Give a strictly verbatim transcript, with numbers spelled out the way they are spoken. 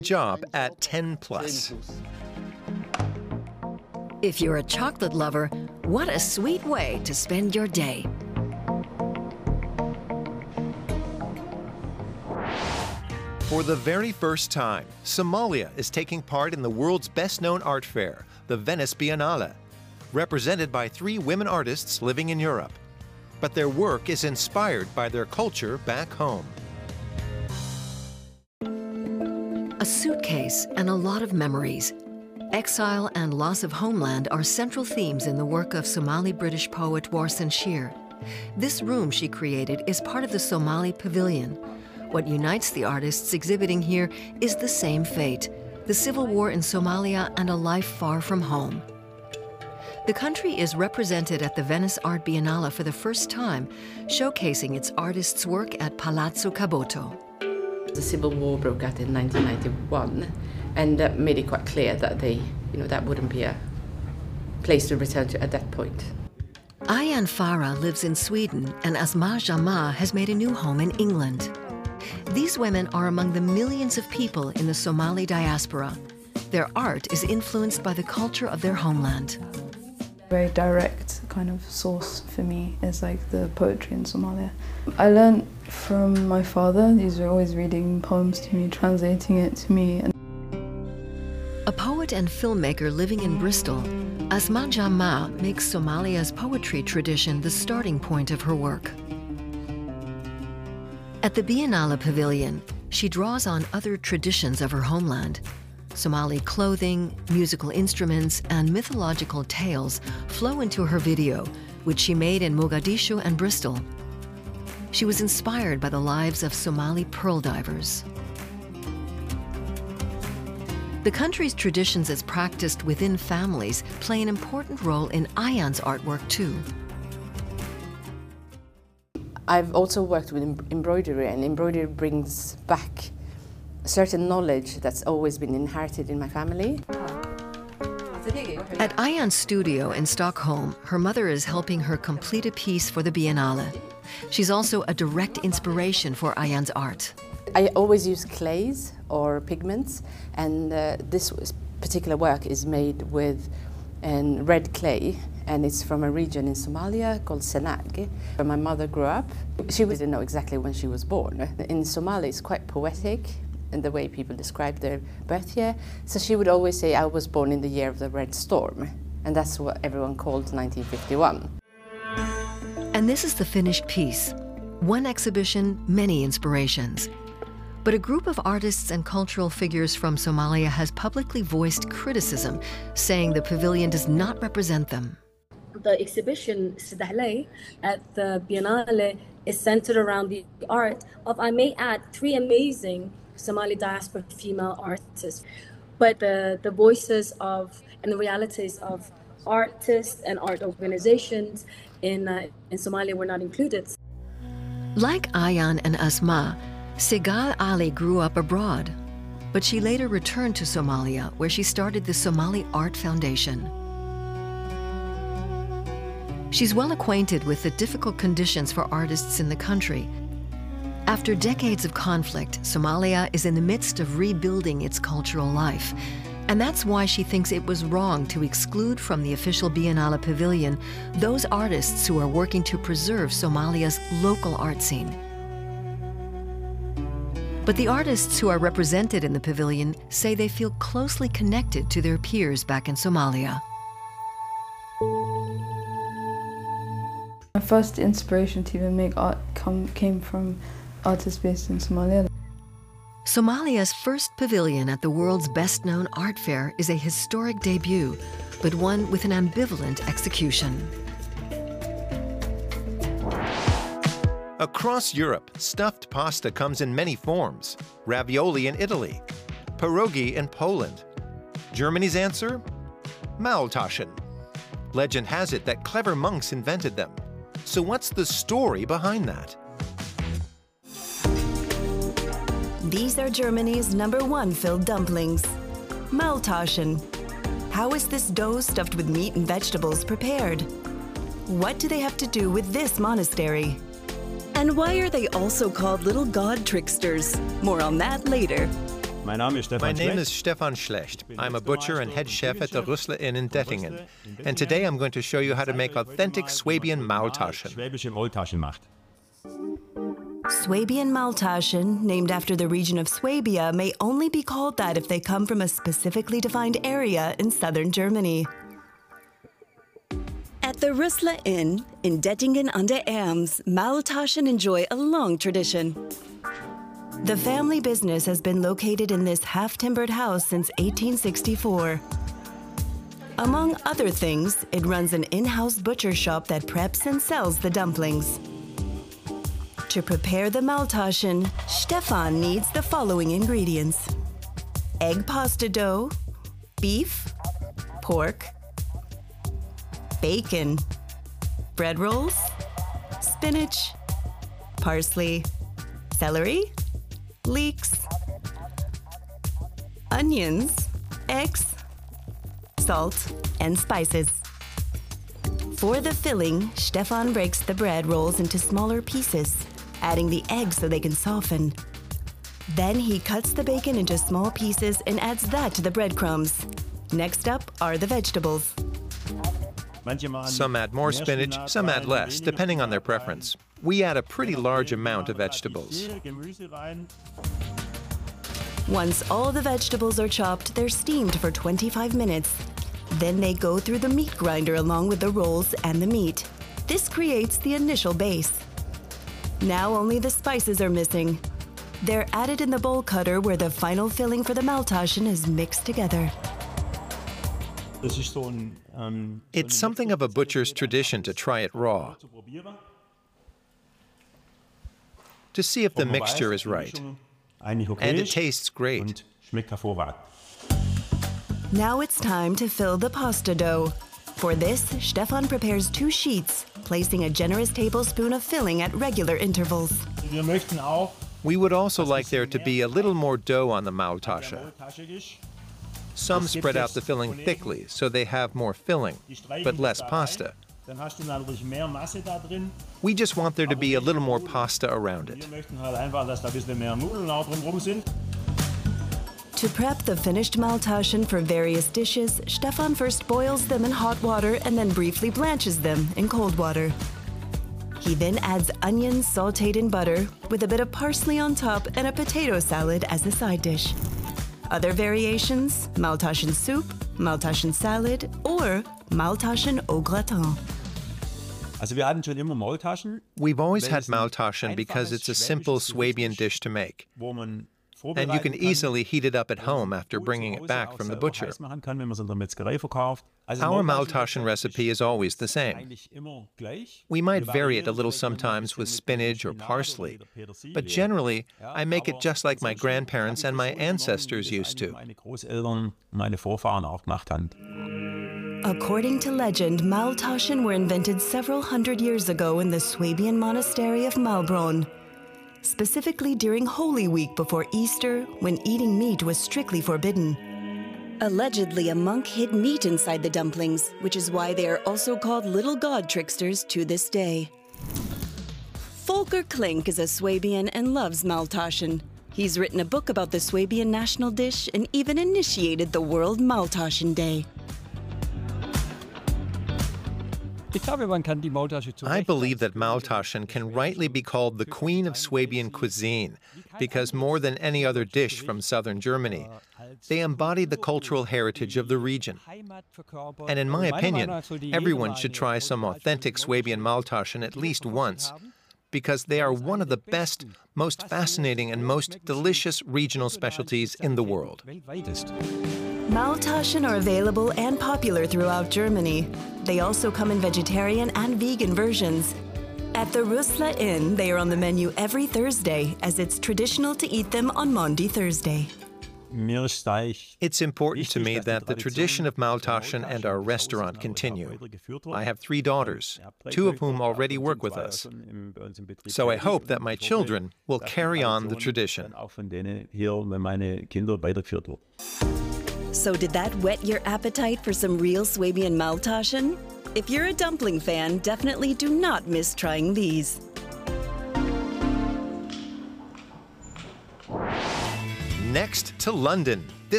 Job at ten plus. If you're a chocolate lover, what a sweet way to spend your day. For the very first time, Somalia is taking part in the world's best-known art fair, the Venice Biennale, represented by three women artists living in Europe. But their work is inspired by their culture back home. A suitcase and a lot of memories. Exile and loss of homeland are central themes in the work of Somali-British poet Warsan Shir. This room she created is part of the Somali Pavilion. What unites the artists exhibiting here is the same fate, the civil war in Somalia and a life far from home. The country is represented at the Venice Art Biennale for the first time, showcasing its artists' work at Palazzo Caboto. The civil war broke out in nineteen ninety-one, and that made it quite clear that they, you know, that wouldn't be a place to return to at that point. Ayaan Farah lives in Sweden, and Asma Jama has made a new home in England. These women are among the millions of people in the Somali diaspora. Their art is influenced by the culture of their homeland. Very direct kind of source for me is like the poetry in Somalia. I learned from my father. He's always reading poems to me, translating it to me. A poet and filmmaker living in Bristol, Asma Jama makes Somalia's poetry tradition the starting point of her work. At the Biennale Pavilion, she draws on other traditions of her homeland. Somali clothing, musical instruments, and mythological tales flow into her video, which she made in Mogadishu and Bristol. She was inspired by the lives of Somali pearl divers. The country's traditions as practiced within families play an important role in Ayaan's artwork too. I've also worked with embroidery, and embroidery brings back certain knowledge that's always been inherited in my family. At Ayaan's studio in Stockholm, her mother is helping her complete a piece for the Biennale. She's also a direct inspiration for Ayaan's art. I always use clays or pigments, and uh, this particular work is made with um, red clay, and it's from a region in Somalia called Senag, where my mother grew up. She didn't know exactly when she was born. In Somali, it's quite poetic in the way people describe their birth year. So she would always say, I was born in the year of the Red Storm. And that's what everyone called nineteen fifty-one. And this is the finished piece. One exhibition, many inspirations. But a group of artists and cultural figures from Somalia has publicly voiced criticism, saying the pavilion does not represent them. The exhibition Sidahlay at the Biennale is centered around the art of, I may add, three amazing Somali diaspora female artists. But the, the voices of and the realities of artists and art organizations in, uh, in Somalia were not included. Like Ayaan and Asma, Segal Ali grew up abroad, but she later returned to Somalia, where she started the Somali Art Foundation. She's well acquainted with the difficult conditions for artists in the country. After decades of conflict, Somalia is in the midst of rebuilding its cultural life. And that's why she thinks it was wrong to exclude from the official Biennale Pavilion those artists who are working to preserve Somalia's local art scene. But the artists who are represented in the pavilion say they feel closely connected to their peers back in Somalia. My first inspiration to even make art come, came from artists based in Somalia. Somalia's first pavilion at the world's best-known art fair is a historic debut, but one with an ambivalent execution. Across Europe, stuffed pasta comes in many forms. Ravioli in Italy, pierogi in Poland. Germany's answer? Maultaschen. Legend has it that clever monks invented them. So what's the story behind that? These are Germany's number one filled dumplings, Maultaschen. How is this dough stuffed with meat and vegetables prepared? What do they have to do with this monastery? And why are they also called little god tricksters? More on that later. My name is Stefan My name Schlecht. is Stefan Schlecht. I'm a butcher and head chef at the Rüssler Inn in Dettingen. And today I'm going to show you how to make authentic Swabian Maultaschen. Schwäbische Maultaschen macht. Swabian Maultaschen, named after the region of Swabia, may only be called that if they come from a specifically defined area in southern Germany. At the Rüssler Inn in Dettingen an der Erms, Maultaschen enjoy a long tradition. The family business has been located in this half-timbered house since eighteen sixty-four. Among other things, it runs an in-house butcher shop that preps and sells the dumplings. To prepare the Maultaschen, Stefan needs the following ingredients: egg pasta dough, beef, pork, bacon, bread rolls, spinach, parsley, celery, leeks, onions, eggs, salt, and spices. For the filling, Stefan breaks the bread rolls into smaller pieces, adding the eggs so they can soften. Then he cuts the bacon into small pieces and adds that to the breadcrumbs. Next up are the vegetables. Some add more spinach, some add less, depending on their preference. We add a pretty large amount of vegetables. Once all the vegetables are chopped, they're steamed for twenty-five minutes. Then they go through the meat grinder along with the rolls and the meat. This creates the initial base. Now only the spices are missing. They're added in the bowl cutter where the final filling for the Maultaschen is mixed together. It's something of a butcher's tradition to try it raw, to see if the mixture is right. And it tastes great. Now it's time to fill the pasta dough. For this, Stefan prepares two sheets, placing a generous tablespoon of filling at regular intervals. We would also like there to be a little more dough on the Maultasche. Some spread out the filling thickly, so they have more filling, but less pasta. We just want there to be a little more pasta around it. To prep the finished Maultaschen for various dishes, Stefan first boils them in hot water and then briefly blanches them in cold water. He then adds onions sautéed in butter with a bit of parsley on top and a potato salad as the side dish. Other variations: Maultaschen soup, Maultaschen salad, or Maultaschen au gratin. We've always had Maultaschen because it's a simple Swabian dish to make. And you can easily heat it up at home after bringing it back from the butcher. Our Maultaschen recipe is always the same. We might vary it a little sometimes with spinach or parsley, but generally, I make it just like my grandparents and my ancestors used to. According to legend, Maultaschen were invented several hundred years ago in the Swabian monastery of Maulbronn, specifically during Holy Week before Easter, when eating meat was strictly forbidden. Allegedly, a monk hid meat inside the dumplings, which is why they are also called little god tricksters to this day. Volker Klink is a Swabian and loves Maultaschen. He's written a book about the Swabian national dish and even initiated the World Maultaschen Day. I believe that Maultaschen can rightly be called the queen of Swabian cuisine because more than any other dish from southern Germany, they embody the cultural heritage of the region. And in my opinion, everyone should try some authentic Swabian Maultaschen at least once, because they are one of the best, most fascinating, and most delicious regional specialties in the world. Maultaschen are available and popular throughout Germany. They also come in vegetarian and vegan versions. At the Rüssler Inn, they are on the menu every Thursday, as it's traditional to eat them on Maundy Thursday. It's important to me that the tradition of Maultaschen and our restaurant continue. I have three daughters, two of whom already work with us. So I hope that my children will carry on the tradition. So did that whet your appetite for some real Swabian Maultaschen? If you're a dumpling fan, definitely do not miss trying these. Next to London. This